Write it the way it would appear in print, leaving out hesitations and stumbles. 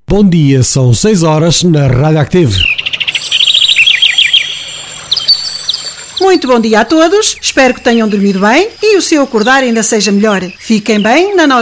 Bom dia, são 6 horas na Rádio Active. Muito bom dia a todos, espero que tenham dormido bem e o seu acordar ainda seja melhor. Fiquem bem na nossa